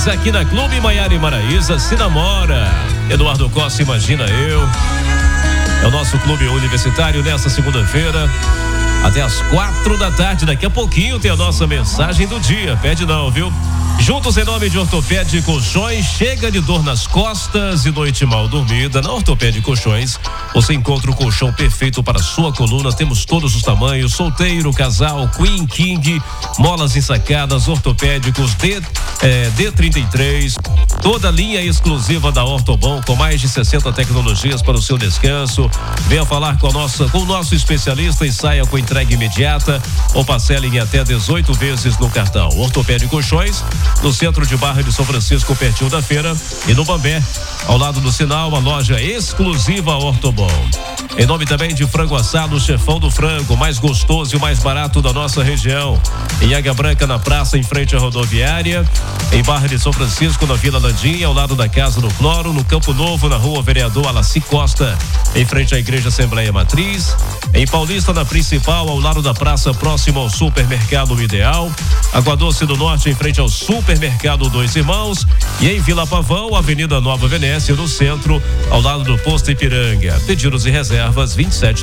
Feliz aqui na Clube Maiara e Maraíza, se namora. Eduardo Costa, imagina eu. É o nosso clube universitário nessa segunda-feira, até às 4 da tarde. Daqui a pouquinho tem a nossa mensagem do dia. Pede não, viu? Juntos em nome de Ortopédia e Colchões. Chega de dor nas costas e noite mal dormida. Na Ortopédia e Colchões você encontra o colchão perfeito para a sua coluna. Temos todos os tamanhos: solteiro, casal, queen, king, molas ensacadas, ortopédicos, D33. Toda a linha exclusiva da Ortobon, com mais de 60 tecnologias para o seu descanso. Venha falar com o nosso especialista e saia com entrega imediata ou parcela em até 18 vezes no cartão. Ortopédia e Colchões, no centro de Barra de São Francisco, pertinho da feira, e no Bambé, ao lado do sinal, uma loja exclusiva Ortobon. Em nome também de Frango Assado, Chefão do Frango, mais gostoso e o mais barato da nossa região. Em Águia Branca, na praça, em frente à rodoviária. Em Barra de São Francisco, na Vila Landinha, ao lado da Casa do Cloro. No Campo Novo, na Rua Vereador Alaci Costa, em frente à Igreja Assembleia Matriz. Em Paulista, na Principal, ao lado da praça, próximo ao Supermercado Ideal. Água Doce do Norte, em frente ao Supermercado Dois Irmãos. E em Vila Pavão, Avenida Nova Venécia, no centro, ao lado do Posto Ipiranga. Pedidos e reservas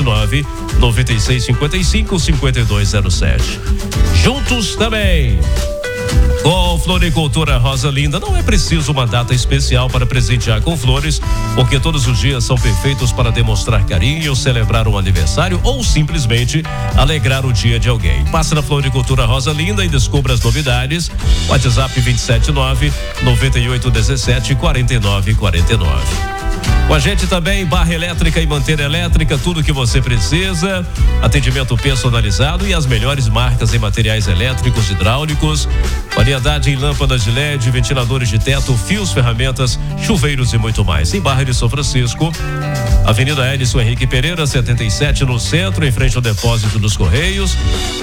279-9655-5207. Juntos também com Floricultura Rosa Linda. Não é preciso uma data especial para presentear com flores, porque todos os dias são perfeitos para demonstrar carinho, celebrar um aniversário ou simplesmente alegrar o dia de alguém. Passe na Floricultura Rosa Linda e descubra as novidades. WhatsApp 279-9817-4949. Com a gente também, Barra Elétrica e Manter Elétrica, tudo que você precisa, atendimento personalizado e as melhores marcas em materiais elétricos, hidráulicos, variedade em lâmpadas de LED, ventiladores de teto, fios, ferramentas, chuveiros e muito mais. Em Barra de São Francisco, Avenida Edson Henrique Pereira, 77, no centro, em frente ao depósito dos Correios.